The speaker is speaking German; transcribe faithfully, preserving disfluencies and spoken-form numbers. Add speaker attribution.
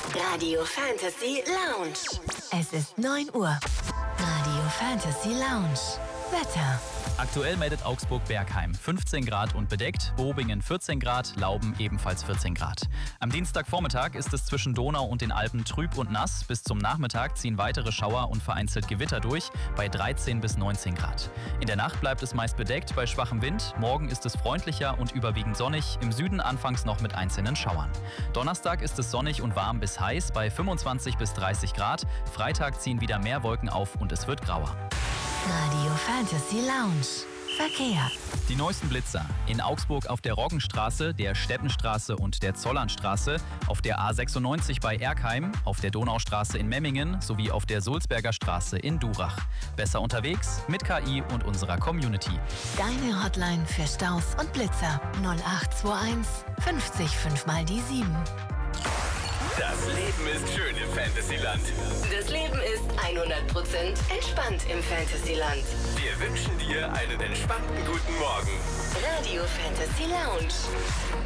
Speaker 1: Radio Fantasy Lounge.
Speaker 2: Es ist neun Uhr. Radio Fantasy Lounge. Wetter.
Speaker 3: Aktuell meldet Augsburg-Bergheim fünfzehn Grad und bedeckt, Bobingen vierzehn Grad, Lauben ebenfalls vierzehn Grad. Am Dienstagvormittag ist es zwischen Donau und den Alpen trüb und nass. Bis zum Nachmittag ziehen weitere Schauer und vereinzelt Gewitter durch bei dreizehn bis neunzehn Grad. In der Nacht bleibt es meist bedeckt bei schwachem Wind. Morgen ist es freundlicher und überwiegend sonnig, im Süden anfangs noch mit einzelnen Schauern. Donnerstag ist es sonnig und warm bis heiß bei fünfundzwanzig bis dreißig Grad. Freitag ziehen wieder mehr Wolken auf und es wird grauer.
Speaker 2: Radio Fantasy Lounge. Verkehr.
Speaker 3: Die neuesten Blitzer. In Augsburg auf der Roggenstraße, der Steppenstraße und der Zollernstraße, auf der A sechsundneunzig bei Erkheim, auf der Donaustraße in Memmingen sowie auf der Sulzberger Straße in Durach. Besser unterwegs mit K I und unserer Community.
Speaker 2: Deine Hotline für Staus und Blitzer. null acht zwei eins fünfzig fünf mal die sieben.
Speaker 4: Das Leben ist schön im Fantasyland.
Speaker 1: Das Leben ist hundert Prozent entspannt im Fantasyland.
Speaker 4: Wir wünschen dir einen entspannten guten Morgen.
Speaker 1: Radio Fantasy Lounge.